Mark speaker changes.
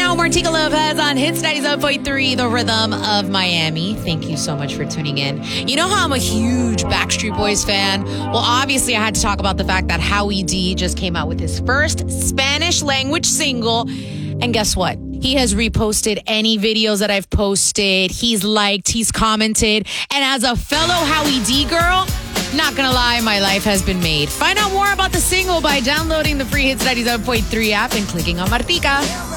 Speaker 1: now, Martika Lopez on Hits 97.3, the rhythm of Miami. Thank you so much for tuning in. You know how I'm a huge Backstreet Boys fan? Well, obviously, I had to talk about the fact that Howie D just came out with his first Spanish language single. And guess what? He has reposted any videos that I've posted. He's liked, he's commented. And as a fellow Howie D girl, not gonna lie, my life has been made. Find out more about the single by downloading the free Hits 97.3 app and clicking on Martika.